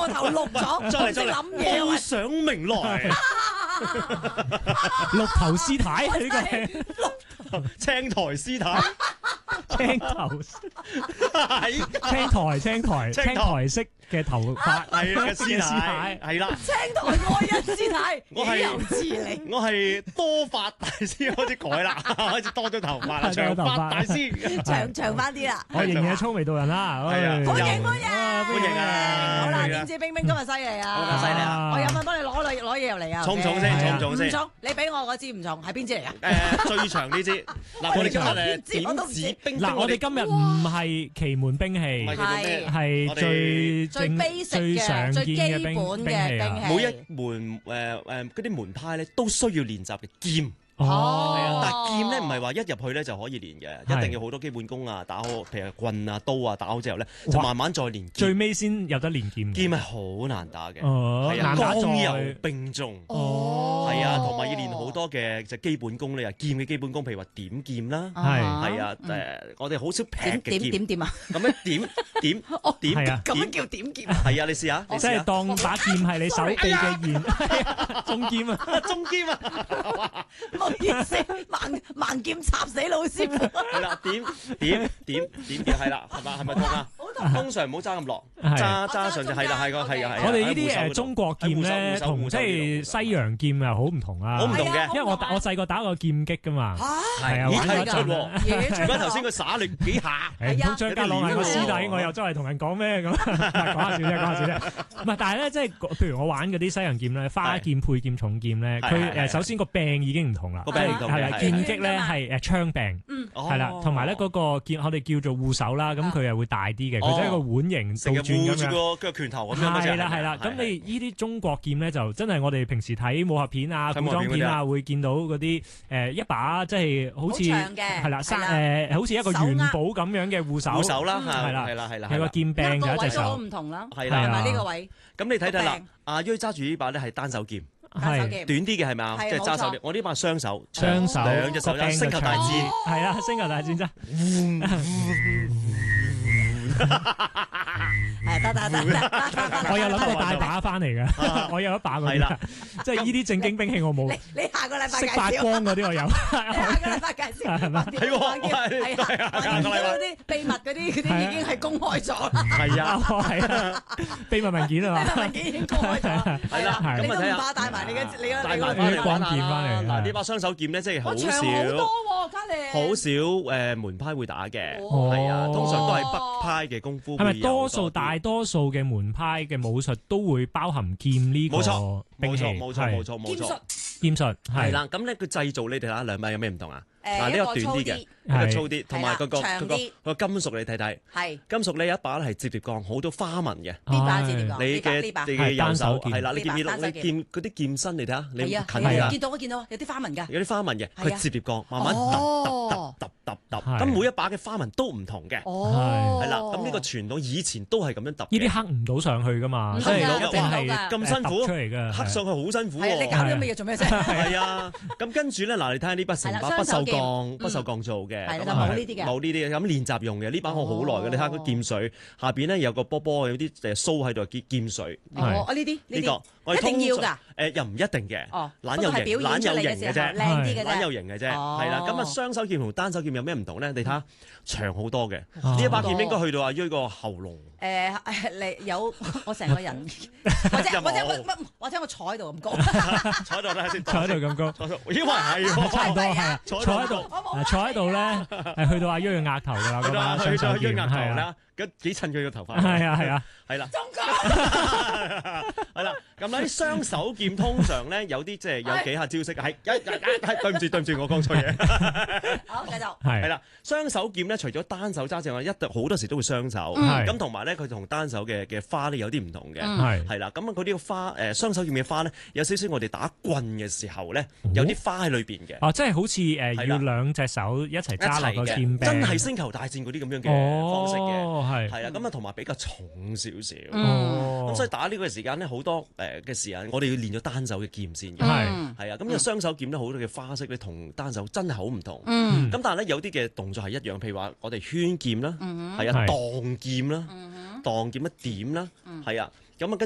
個頭綠咗， 再嚟識諗嘢報上名來， 綠頭師太呢個係青苔師太， 青頭係青苔色嘅頭髮係嘅師太，係啦。 青苔愛人師太， 我係由自嚟。 我係多髮大師開始改啦，開始多咗頭髮啦，長髮大師， 長翻啲啦。 我仍然係聰明到人啦， 係啊歡迎歡迎啊！ 好啦， 係啊點知冰冰今日犀利啊！ 好犀利啊！ 我有份幫你攞嘢入嚟啊！ 重先，重先。 唔重，你俾我嗰支唔重，係邊支嚟啊？ 最長呢支。嗱，我哋今日點指冰冰。 嗱，我哋今日唔係奇門兵器，係最最 basic 嘅、最基本嘅兵器。 每一門嗰啲門派咧都需要練習嘅劍。 哦， 係啊，但係劍咧唔係話一入去咧就可以練嘅，一定要好多基本功啊，打好譬如棍啊、刀啊，打好之後咧就慢慢再練劍。 最尾先有得練劍。 劍係好難打嘅， 係啊， 剛柔並重。係啊，同埋要練好多嘅就基本功咧，劍嘅基本功，譬如話點劍啦，係啊，我哋好少劈嘅劍。 點啊？ 咁樣點係啊， 咁樣叫點劍？ 係啊，你試下， 即係當把劍係你手臂嘅劍，中劍啊， 中劍啊！ 唔好意思，盲劍插死老師傅。 係啦，點係啦，係咪痛啊？通常唔好揸咁落，揸上就係啦，係啊。 我哋呢啲中國劍咧，同即係西洋劍又好唔同啊。 好唔同嘅， 因為我細個打過劍擊噶嘛。係啊，玩出喎。如果頭先佢耍力幾下， 唔通張家朗係個師弟，我又周圍同人講咩咁？講下笑啫。唔係，但係咧，即係譬如我玩嗰啲西洋劍咧，花劍、配劍、重劍咧，佢首先個柄已經唔同啦。 個柄唔同係啦，劍擊咧係槍柄，係啦，同埋咧嗰個劍我哋叫做護手啦，咁佢係會大啲嘅，佢就係一個碗形倒轉咁樣。 護住個拳頭咁樣。 係啦，咁你呢啲中國劍咧就真係我哋平時睇武俠片啊、古裝片啊會見到嗰啲一把即係好似係啦，好似一個元寶咁樣嘅護手啦， 係啦，係個劍柄就一隻手。 唔同啦， 係啦， 係咪呢個位？ 咁你睇睇啦，阿鋥揸住呢把咧係單手劍。 係短啲嘅係咪啊？即係揸手劍。我呢把雙手， 兩隻手啦，星球大戰係啦，星球大戰啫。 得， 我有諗過帶把翻嚟嘅，我有一把嗰啲，即係呢啲正經兵器我冇。 你下個禮拜識發光嗰啲我有。 下個禮拜介紹係嘛？係啊，嗰啲秘密嗰啲已經係公開咗。 係啊，秘密文件啊嘛。 秘密文件已經公開咗。 係啦， 你都唔怕帶埋你帶埋啲光劍翻嚟。 嗱，呢把雙手劍咧，即係好少，好少門派會打嘅。係啊，通常都係北派嘅功夫。 係咪大多數嘅門派嘅武術都會包含劍呢個兵器？ 冇錯。 劍術係啦，咁咧佢製造你哋睇下兩把有咩唔同啊？嗱，呢個短啲嘅，呢個粗啲，同埋個金屬你睇睇，係金屬咧有一把係摺疊鋼，好多花紋嘅。 呢把摺疊鋼， 你嘅右手係啦，你見唔見到你劍嗰啲劍身？你睇下，你近啲啊！ 見到有啲花紋㗎， 有啲花紋嘅，佢摺疊鋼慢慢揼，咁每一把嘅花紋都唔同嘅，係啦。咁呢個傳統以前都係咁樣揼。 呢啲刻唔到上去噶嘛，所以一定係咁辛苦出嚟嘅， 刻上去好辛苦。 你搞啲乜嘢做咩啫？ 係啊，咁跟住咧嗱，你睇下呢把成把不鏽鋼做嘅， 係冇呢啲嘅， 冇呢啲咁練習用嘅。呢把我好耐嘅，你睇下個劍水下邊咧有個波波，有啲鬚喺度劍水。 呢啲呢個一定要㗎。 又唔一定嘅，懶有型嘅啫， 靚啲嘅啫， 懶有型嘅啫，係啦。咁啊，雙手劍同單手劍有咩唔同咧？你睇下長好多嘅，呢一把劍應該去到阿鋥個喉嚨。 你有我成個人，或者我坐喺度咁高， 坐喺度啦先， 坐喺度咁高， 因為係差唔多係啊，坐喺度咧係去到阿鋥嘅額頭㗎啦，咁啊， 去到鋥額頭係啦，咁幾襯佢個頭髮。係啦，係啦，咁咧啲雙手劍通常咧有啲即係有幾下招式，係對唔住，我講錯嘢。 好，繼續。 係啦，雙手劍咧除咗單手揸之外，好多時都會雙手。咁同埋咧，佢同單手嘅花咧有啲唔同嘅。係啦，咁啊，嗰啲花雙手劍嘅花咧，有少少我哋打棍嘅時候咧，有啲花喺裏邊嘅。 哦，即係好似要兩隻手一齊揸落個劍柄， 真係星球大戰嗰啲咁樣嘅方式嘅。係啦，咁啊，同埋比較重少少。咁所以打呢個時間咧，好多嘅時間，我哋要練咗單手嘅劍先嘅。係啊，咁有雙手劍咧，好多嘅花式咧，同單手真係好唔同。咁但係咧，有啲嘅動作係一樣，譬如話我哋圈劍啦，係啊，蕩劍啦，蕩劍一點啦，係啊，咁啊跟。